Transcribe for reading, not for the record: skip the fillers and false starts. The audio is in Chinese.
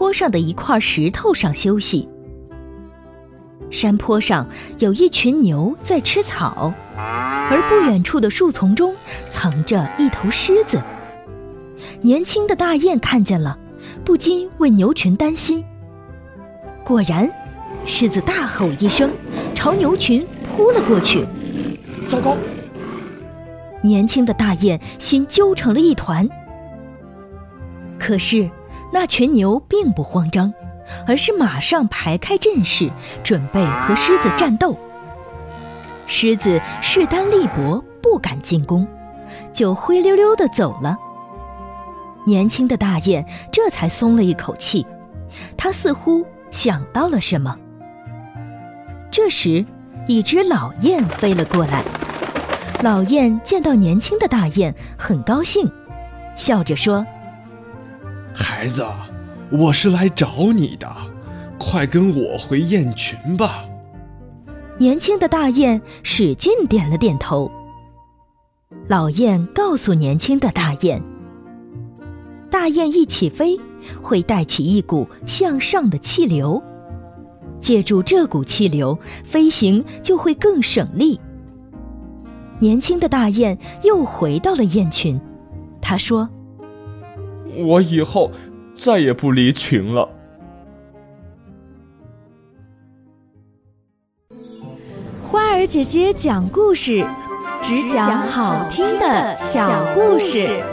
坡上的一块石头上休息。山坡上有一群牛在吃草，而不远处的树丛中藏着一头狮子。年轻的大雁看见了，不禁为牛群担心。果然，狮子大吼一声，朝牛群扑了过去。 糟糕！ 年轻的大雁心揪成了一团。可是那群牛并不慌张，而是马上排开阵势，准备和狮子战斗。狮子势单力薄，不敢进攻，就灰溜溜地走了。年轻的大雁这才松了一口气，他似乎想到了什么。这时，一只老雁飞了过来。老雁见到年轻的大雁，很高兴，笑着说：“ 孩子，我是来找你的，快跟我回雁群吧。” 年轻的大雁使劲点了点头。老雁告诉年轻的大雁，大雁一起飞，会带起一股向上的气流，借助这股气流，飞行就会更省力。年轻的大雁又回到了雁群，他说：“ 我以后再也不离群了。” 花儿姐姐讲故事，只讲好听的小故事。